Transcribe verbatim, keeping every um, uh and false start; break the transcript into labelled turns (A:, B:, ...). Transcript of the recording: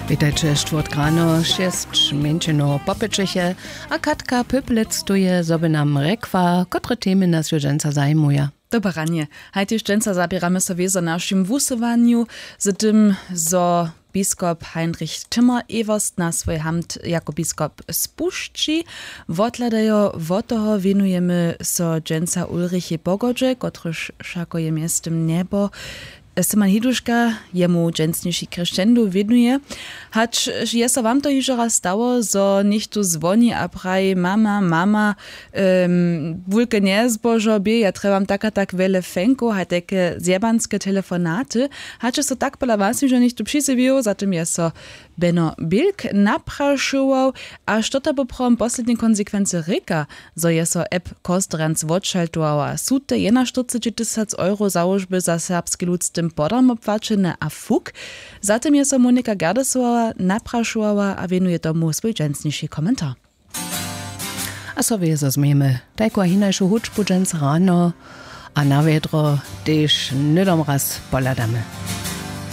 A: Witajcie, czwórtka rano, šest mięčino popyczyche, a Katka Pyplec tuje sobie nam rekwa, które temy nas już zajmuje.
B: Dobre ranie. Hajt już dżęca zabieramy sobie za naszym wusowaniu, z tym, zo biskop Heinrich Timmer-Everst na swój hamt jako biskop spuszczy. Wotladejo wotoho winujemy so dżęca Ulrichi Bogodże, kotryż szako je miestem niebo. Seman Hiduszka jemu dżęcniejszy crescendo winuje. Hacz je so wam to już raz stało, zo niech tu dzwoni a praj mama, mama, um, wulke nie zbożobie, ja trebam taka tak wiele fenko, ha takie zjebanskie telefonaty. Hacz so tak pola was, że niech tu przysybiło, zatem je so Benno Bilk napraszował, a što ta poprom poslednie konsekwencje ryka, zo je so app Kostrans odšaltovala. Sute jena čtyřicet tysięcy euro założby za serbski lud z tym podam obwaczene a fuk. Zatem je so Monika Gerdesova napraszovala a winuje tomu swój dżęcniejszy komentar.
A: A sobie zazmiemy, tajko hinajšu hučbu dżęc rano, a na vedro też nydom raz poladamy.